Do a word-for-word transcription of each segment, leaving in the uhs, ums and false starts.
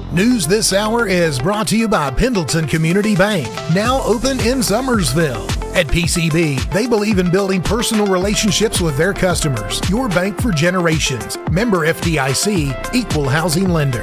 News this hour is brought to you by Pendleton Community Bank, now open in Summersville. At P C B, they believe in building personal relationships with their customers. Your bank for generations. Member F D I C, Equal Housing Lender.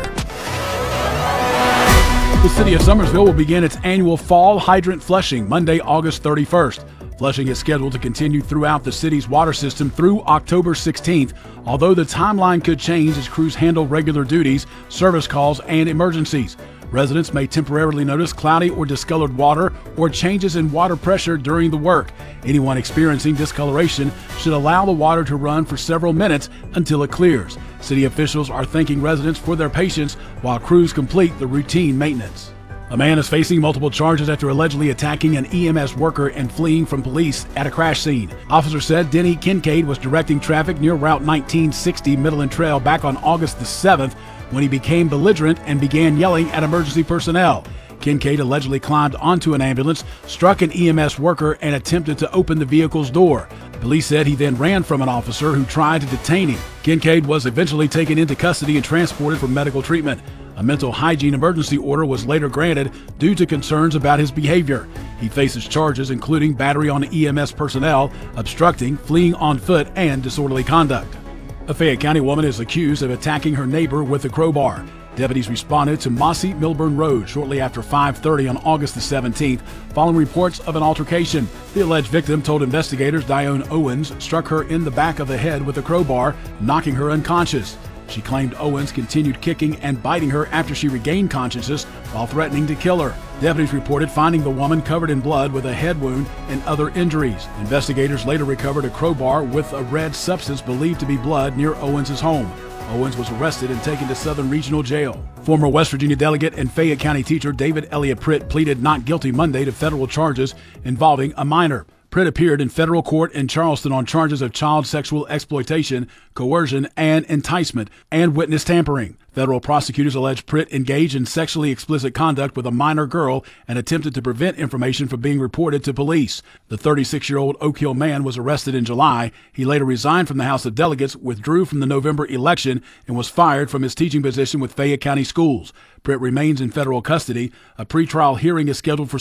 The city of Summersville will begin its annual fall hydrant flushing Monday, August thirty-first. Flushing is scheduled to continue throughout the city's water system through October sixteenth, although the timeline could change as crews handle regular duties, service calls, and emergencies. Residents may temporarily notice cloudy or discolored water or changes in water pressure during the work. Anyone experiencing discoloration should allow the water to run for several minutes until it clears. City officials are thanking residents for their patience while crews complete the routine maintenance. A man is facing multiple charges after allegedly attacking an E M S worker and fleeing from police at a crash scene. Officers said Denny Kincaid was directing traffic near Route nineteen sixty Midland Trail back on August the seventh when he became belligerent and began yelling at emergency personnel. Kincaid allegedly climbed onto an ambulance, struck an E M S worker, and attempted to open the vehicle's door. Police said he then ran from an officer who tried to detain him. Kincaid was eventually taken into custody and transported for medical treatment. A mental hygiene emergency order was later granted due to concerns about his behavior. He faces charges including battery on E M S personnel, obstructing, fleeing on foot, and disorderly conduct. A Fayette County woman is accused of attacking her neighbor with a crowbar. Deputies responded to Mossy Milburn Road shortly after five thirty on August the seventeenth, following reports of an altercation. The alleged victim told investigators Dione Owens struck her in the back of the head with a crowbar, knocking her unconscious. She claimed Owens continued kicking and biting her after she regained consciousness while threatening to kill her. Deputies reported finding the woman covered in blood with a head wound and other injuries. Investigators later recovered a crowbar with a red substance believed to be blood near Owens' home. Owens was arrested and taken to Southern Regional Jail. Former West Virginia delegate and Fayette County teacher David Elliott Pritt pleaded not guilty Monday to federal charges involving a minor. Pritt appeared in federal court in Charleston on charges of child sexual exploitation, coercion, and enticement, and witness tampering. Federal prosecutors allege Pritt engaged in sexually explicit conduct with a minor girl and attempted to prevent information from being reported to police. The thirty-six-year-old Oak Hill man was arrested in July. He later resigned from the House of Delegates, withdrew from the November election, and was fired from his teaching position with Fayette County Schools. Pritt remains in federal custody. A pretrial hearing is scheduled for